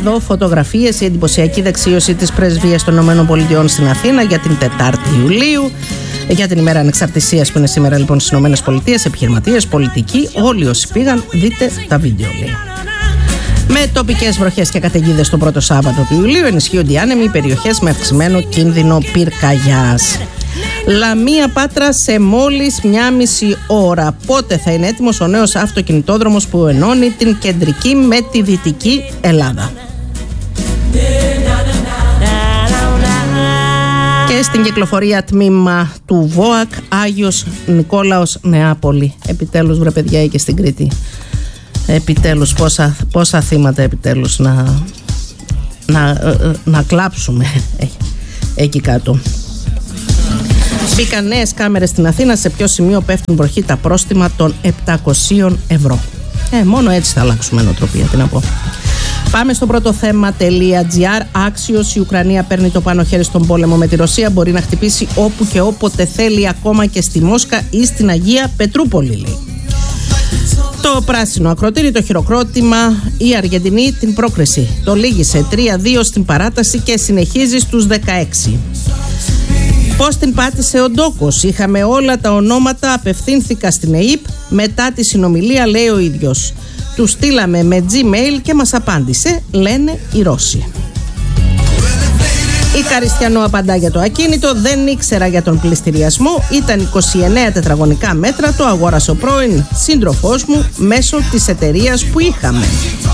Εδώ φωτογραφίες, η εντυπωσιακή δεξίωση της Πρεσβείας των ΗΠΑ στην Αθήνα για την 4η Ιουλίου, για την ημέρα ανεξαρτησίας που είναι σήμερα λοιπόν στις ΗΠΑ. Επιχειρηματίες, πολιτικοί, όλοι όσοι πήγαν, δείτε τα βίντεο, λέει. Με τοπικές βροχές και καταιγίδες το πρώτο Σάββατο του Ιουλίου ενισχύονται οι άνεμοι περιοχές με αυξημένο κίνδυνο πυρκαγιάς. Λαμία Πάτρα σε μόλις 1,5 ώρα. Πότε θα είναι έτοιμος ο νέος αυτοκινητόδρομος που ενώνει την κεντρική με τη δυτική Ελλάδα? Και στην κυκλοφορία τμήμα του ΒΟΑΚ Άγιος Νικόλαος Νεάπολη. Επιτέλους βρε παιδιά και στην Κρήτη. Επιτέλους πόσα θύματα επιτέλους να κλάψουμε εκεί κάτω. Μπήκαν νέες κάμερες στην Αθήνα, σε ποιο σημείο πέφτουν βροχή τα πρόστιμα των 700 ευρώ. Μόνο έτσι θα αλλάξουμε νοοτροπία, τι να πω. Πάμε στο πρώτο θέμα.gr. Άξιος, η Ουκρανία παίρνει το πάνω χέρι στον πόλεμο με τη Ρωσία. Μπορεί να χτυπήσει όπου και όποτε θέλει, ακόμα και στη Μόσχα ή στην Αγία Πετρούπολη, λέει. Το πράσινο ακροτήρι, το χειροκρότημα, η Αργεντινή την πρόκριση. Το λύγησε 3-2 στην παράταση και συνεχίζει στους 16. Πώς την πάτησε ο Ντόκος? Είχαμε όλα τα ονόματα, απευθύνθηκα στην ΕΥΠ μετά τη συνομιλία, λέει ο ίδιος. Του στείλαμε με Gmail και μας απάντησε, λένε οι Ρώσοι. Η Καριστιανό απαντά για το ακίνητο, δεν ήξερα για τον πληστηριασμό, ήταν 29 τετραγωνικά μέτρα, το αγόρασε ο πρώην σύντροφός μου μέσω της εταιρείας που είχαμε.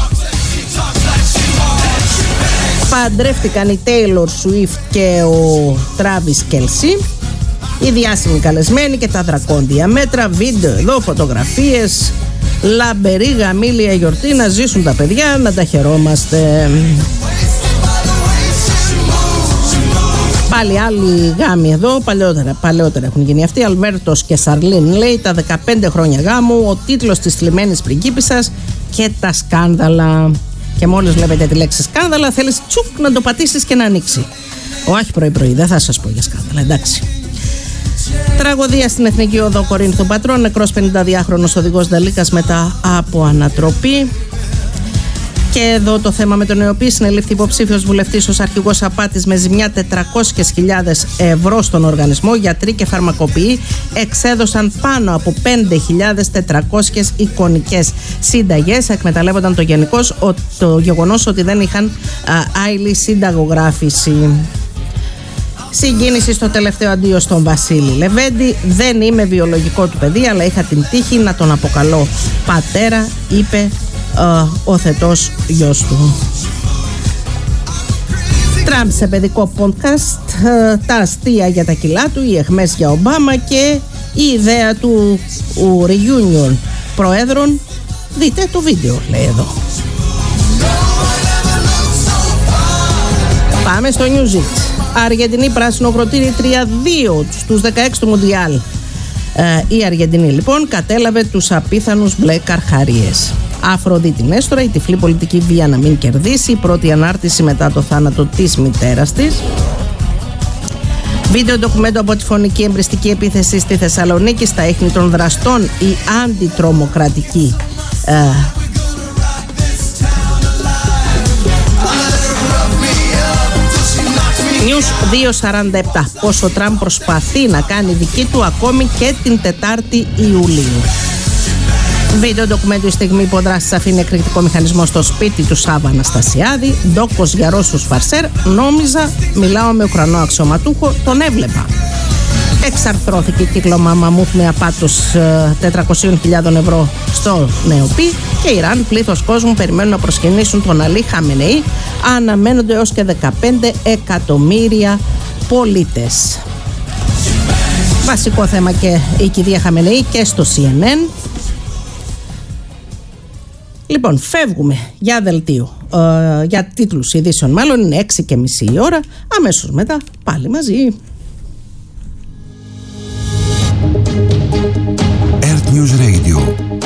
Παντρεύτηκαν η Taylor Swift και ο Travis Kelce, οι διάσημοι καλεσμένοι και τα δρακόντια μέτρα, βίντεο εδώ, φωτογραφίες, λαμπερή γαμήλια γιορτή, να ζήσουν τα παιδιά, να τα χαιρόμαστε. Πάλι άλλοι γάμοι εδώ, παλαιότερα έχουν γίνει αυτοί. Αλβέρτος και Σαρλίν, λέει, τα 15 χρόνια γάμου, ο τίτλος της θλιμμένης πριγκίπισσας και τα σκάνδαλα. Και μόλις βλέπετε τη λέξη σκάνδαλα, θέλεις τσουκ να το πατήσεις και να ανοίξει. Όχι πρωί-πρωί, δεν θα σας πω για σκάνδαλα, εντάξει. Τραγωδία στην Εθνική Οδό Κορίνθου Πατρών, νεκρός 52χρονος οδηγός Δαλίκας μετά από ανατροπή. Και εδώ το θέμα με τον ΕΟΠΗ, συνελήφθη υποψήφιος βουλευτής ως αρχηγός απάτης με ζημιά 400.000 ευρώ στον οργανισμό. Γιατροί και φαρμακοποιοί εξέδωσαν πάνω από 5.400 εικονικές συνταγές. Εκμεταλλεύονταν το γεγονός ότι δεν είχαν άειλη συνταγογράφηση. Συγκίνηση στο τελευταίο αντίο στον Βασίλη Λεβέντη. Δεν είμαι βιολογικό του παιδί, αλλά είχα την τύχη να τον αποκαλώ πατέρα, είπε ο θετός γιος του. Τραμπ σε παιδικό podcast, τα αστεία για τα κιλά του, οι αιχμές για Ομπάμα και η ιδέα του reunion προέδρων. Δείτε το βίντεο, λέει εδώ. Πάμε στο Newsit. Αργεντινή πράσινο ακροτήρι 3-2 στους 16 του Μουντιάλ. Η Αργεντινή λοιπόν κατέλαβε τους απίθανους μπλε καρχαρίες. Αφροδίτη Νέστορα, η τυφλή πολιτική βία να μην κερδίσει, η πρώτη ανάρτηση μετά το θάνατο της μητέρας της. Βίντεο ντοκουμέντο από τη φωνική εμπριστική επίθεση στη Θεσσαλονίκη, στα ίχνη των δραστών, η αντιτρομοκρατική News 247. Πώς ο Τραμπ προσπαθεί να κάνει δική του ακόμη και την 4η Ιουλίου. Βίντεο ντοκουμέντου, η στιγμή που ο δράστης αφήνει εκρηκτικό μηχανισμό στο σπίτι του Σάββα Αναστασιάδη. Ντόκος για Ρώσους φαρσέρ. Νόμιζα μιλάω με Ουκρανό αξιωματούχο, τον έβλεπα. Εξαρθρώθηκε κύκλωμα μαμούθ με απάτους 400.000 ευρώ στο ΝΕΟΠΗ. Και Ιράν, πλήθος κόσμου περιμένουν να προσκυνήσουν τον Αλή Χαμενεή. Αναμένονται έως και 15 εκατομμύρια πολίτες. Βασικό θέμα και η κυρία Χαμενεή και στο CNN. Λοιπόν, φεύγουμε για δελτίο, για τίτλους ειδήσεων μάλλον, είναι 6:30 η ώρα, αμέσως μετά πάλι μαζί. Earth News Radio